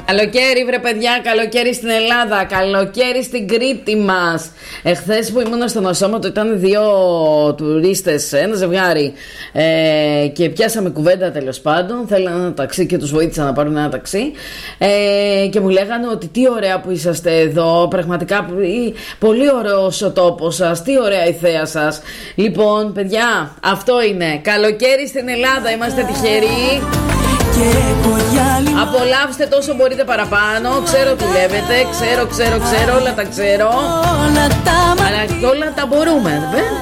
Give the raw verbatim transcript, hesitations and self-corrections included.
Καλοκαίρι βρε παιδιά, καλοκαίρι στην Ελλάδα, καλοκαίρι στην Κρήτη μας. Εχθές που ήμουν στον Οσόματο ήταν δύο τουρίστες, ένα ζευγάρι, ε, και πιάσαμε κουβέντα τέλος πάντων. Θέλανε ένα ταξί και τους βοήθησα να πάρουν ένα ταξί, ε, και μου λέγανε ότι τι ωραία που είσαστε εδώ, πραγματικά πολύ ωραίος ο τόπος σας, τι ωραία η θέα σας. Λοιπόν παιδιά, αυτό είναι καλοκαίρι στην Ελλάδα, είμαστε τυχεροί. Απολαύστε τόσο μπορείτε παραπάνω. Ξέρω τι λέτε, ξέρω, ξέρω, ξέρω, όλα τα ξέρω. Αλλά όλα τα μπορούμε.